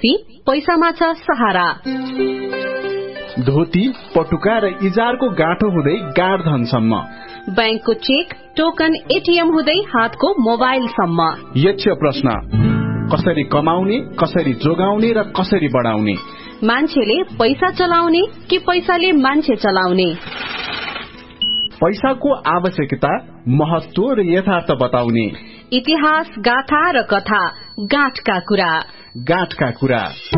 शक्ति, पैसामा छ सहारा। धोती, पटुका र इजारको गाँठो हुँदै गाढ धनसम्म, बैंकको चेक, टोकन, एटीएम हुँदै हातको मोबाइलसम्म। यक्ष प्रश्न, कसरी कमाउने, कसरी जोगाउने र कसरी बढाउने? मान्छेले पैसा चलाउने कि पैसाले मान्छे चलाउने? पैसाको आवश्यकता, महत्व र यथार्थ बताउने। इतिहास, गाथा र कथा, गाँठका कुरा। गाँठका कुरा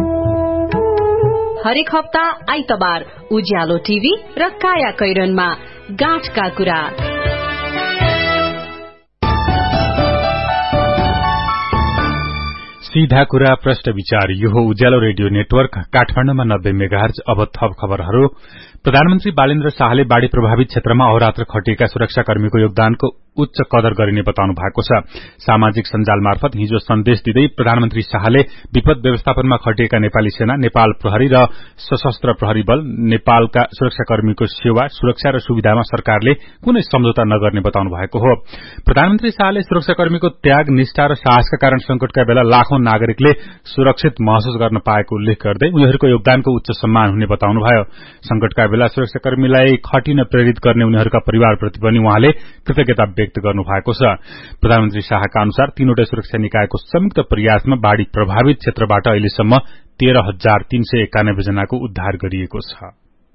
हरेक हप्ता आइतबार उज्यालो टिभी र काया कैरनमा गाँठका कुरा। सीधा कुरा, प्रश्न विचार। यो हो उज्यालो रेडियो नेटवर्क काठमाडौँमा 90 मेगाहर्ज। अब थप खबरहरू। प्रधानमन्त्री बालेन्द्र शाहले बाढ़ी प्रभावित क्षेत्रमा अहोरात्र खटिएका सुरक्षाकर्मीको योगदानको उच्च कदर गरिने बताउनु भएको छ। सामाजिक सञ्जाल मार्फत हिजो सन्देश दिँदै प्रधानमन्त्री शाहले विपद व्यवस्थापनमा खटिएका नेपाली सेना, नेपाल प्रहरी र सशस्त्र प्रहरी बल, नेपालका सुरक्षाकर्मीको सेवा, सुरक्षा र सुविधामा सरकारले कुनै सम्झौता नगर्ने बताउनु भएको हो। प्रधानमन्त्री शाहले सुरक्षाकर्मीको त्याग, निष्ठा र साहसका कारण संकटका बेला लाखौं नागरिकले सुरक्षित महसुस गर्न पाएको उल्लेख गर्दै उनीहरूको योगदानको उच्च सम्मान हुने बताउनुभयो। संकटका बेला सुरक्षाकर्मीलाई खटिन प्रेरित गर्ने उनीहरूका परिवारप्रति पनि उहाँले कृतज्ञता व्यक्त गर्नु भएको छ। प्रधानमन्त्री शाहका अनुसार तीनवटै सुरक्षा निकायको संयुक्त प्रयासमा बाढ़ी प्रभावित क्षेत्रबाट अहिलेसम्म 13,391 जनाको उद्धार गरिएको छ।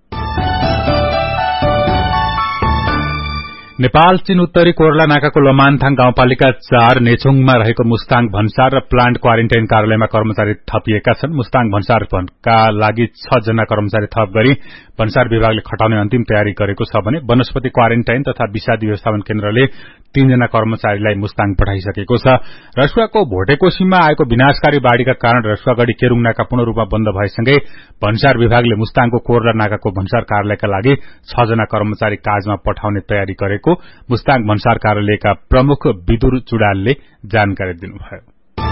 नेपाल चीन उत्तरी कोरला नाकाको लमानथाङ गाउँपालिका 4 नेछोङमा रहेको मुस्ताङ भन्सार र प्लान्ट क्वारेन्टाइन कार्यालयमा कर्मचारी थपिएका छन्। मुस्ताङ भन्सारका लागि 6 जना कर्मचारी थप गरी भन्सार विभागले खटाउने अन्तिम तयारी गरेको छ भने वनस्पति क्वारेन्टाइन तथा विषादी व्यवस्थापन केन्द्रले 3 जना कर्मचारीलाई मुस्ताङ पठाइसकेको छ। रसुवाको भोटेकोशीमा आएको विनाशकारी बाढ़ीका कारण रसुवागढ़ी केरूङ नाका पूर्ण रूपमा बन्द भएसँगै भन्सार विभागले मुस्ताङको कोरला नाकाको भन्सार कार्यालयका लागि 6 जना कर्मचारी काजमा पठाउने तयारी गरेको मुस्ताङ भन्सार कार्यालयका प्रमुख विदुर चुडालले जानकारी दिनुभयो।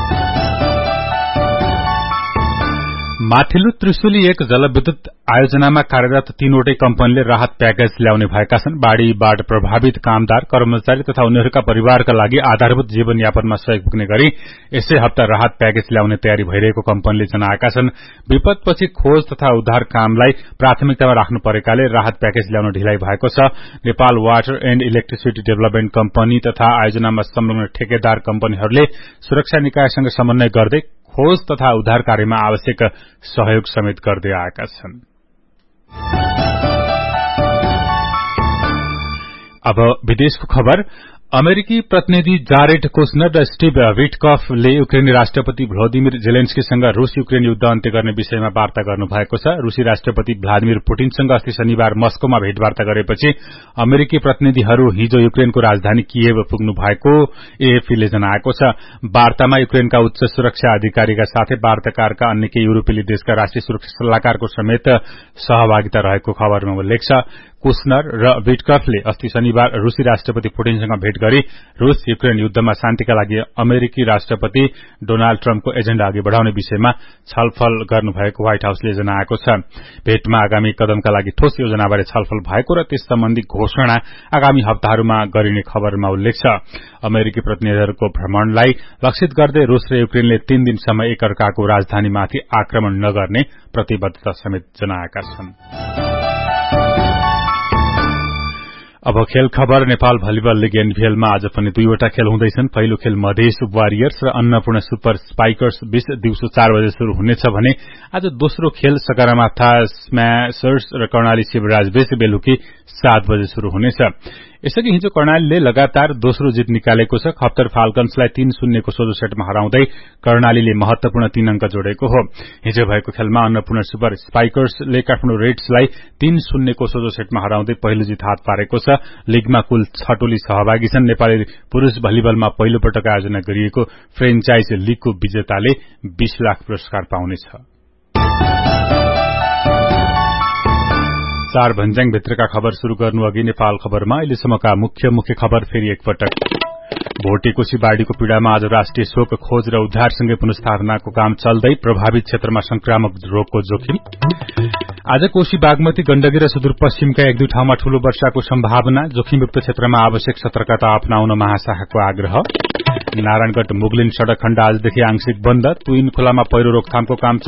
माथिल्लो त्रिशुली 1 जलविद्युत आयोजनामा कार्यरत 3वटै कम्पनीले राहत प्याकेज ल्याउने भएका छन्। बाढ़ीबाट प्रभावित कामदार, कर्मचारी तथा उनीहरूका परिवारका लागि आधारभूत जीवनयापनमा सहयोग पुग्ने गरी यसै हप्ता राहत प्याकेज ल्याउने तयारी भइरहेको कम्पनीले जनाएका छन्। विपदपछि खोज तथा उद्धार कामलाई प्राथमिकतामा राख्नु परेकाले राहत प्याकेज ल्याउन ढिलाइ भएको छ। Nepal water and electricity development company तथा आयोजनामा संलग्न ठेकेदार कम्पनीहरूले सुरक्षा निकायसँग समन्वय गर्दै खोज तथा उद्धार कार्यमा आवश्यक सहयोग समेत गर्दै आएका छन्। अब विदेशको खबर। अमेरिकी प्रतिनिधि जारेड कुशनर र स्टिभ विटकफले युक्रेनी राष्ट्रपति भ्लादिमिर जेलेन्स्कीसँग रूस युक्रेन युद्ध अन्त्य गर्ने विषयमा वार्ता गर्नुभएको छ। रूसी राष्ट्रपति भ्लादिमिर पुटिनसँग अस्ति शनिबार मस्कोमा भेटवार्ता गरेपछि अमेरिकी प्रतिनिधिहरू हिजो युक्रेनको राजधानी कियेभ पुग्नु भएको एएफपीले जनाएको छ। वार्तामा युक्रेनका उच्च सुरक्षा अधिकारीका साथै वार्ताकारका अन्य केही युरोपेली देशका राष्ट्रिय सुरक्षा सल्लाहकारको समेत सहभागिता रहेको खबरमा उल्लेख छ। कुशनर र विटकफले अस्ति शनिबार रूसी राष्ट्रपति पुटिनसँग भेट गरी रूस युक्रेन युद्धमा शान्तिका लागि अमेरिकी राष्ट्रपति डोनाल्ड ट्रम्पको एजेण्डा अघि बढ़ाउने विषयमा छलफल गर्नुभएको व्हाइट हाउसले जनाएको छ। भेटमा आगामी कदमका लागि ठोस योजनाबारे छलफल भएको र त्यस सम्बन्धी घोषणा आगामी हप्ताहरूमा गरिने खबरमा उल्लेख छ। अमेरिकी प्रतिनिधिहरूको भ्रमणलाई लक्षित गर्दै रूस र युक्रेनले 3 दिनसम्म एकअर्काको राजधानीमाथि आक्रमण नगर्ने प्रतिबद्धता समेत जनाएका छन्। अब खेल खबर। नेपाल भलिबल लीग एनभीएलमा आज पनि 2वटा खेल हुँदैछन्। पहिलो खेल मधेस वारियर्स र अन्नपूर्ण सुपर स्पाइकर्स बीच दिउँसो 4 बजे शुरू हुनेछ भने आज दोस्रो खेल सगरमाथा स्म्याशर्स र कर्णाली शिवराज बीच बेलुकी 7 बजे शुरू हुनेछ। यसअघि हिजो कर्णालीले लगातार दोस्रो जित निकालेको छ। खप्तर फाल्कन्सलाई 3-0 को सोझो सेटमा हराउँदै कर्णालीले महत्वपूर्ण 3 अंक जोडेको हो। हिजो भएको खेलमा अन्नपूर्ण सुपर स्पाइकर्सले काठमाडौँ रेड्सलाई 3-0 को सोझो सेटमा हराउँदै पहिलो जित हात पारेको छ। लीगमा कुल 6 टोली सहभागी छन्। नेपाली पुरूष भलिबलमा पहिलो पटक आयोजना गरिएको फ्रेन्चाइज लीगको विजेताले 20 लाख पुरस्कार पाउनेछ। 4 भन्ज्याङ भित्रका खबर शुरू गर्नु अघि नेपाल खबरमा अहिलेसम्मका मुख्य खबर फेरि एकपटक। भोटेकोशी बाढ़ीको पीड़ामा आज राष्ट्रिय शोक, खोज र उद्धारसँगै पुनर्स्थापनाको काम चल्दै प्रभावित क्षेत्रमा संक्रामक रोगको जोखिम। आज कोशी, बागमती, गण्डकी र सुदूरपश्चिमका 1-2 ठाउँमा ठूलो वर्षाको सम्भावना, जोखिमयुक्त क्षेत्रमा आवश्यक सतर्कता अपनाउन महाशाखाको आग्रह। नारायणगढ मुगलिन सड़क खण्ड आजदेखि आंशिक बन्द, तुइन खोलामा पहिरो रोकथामको काम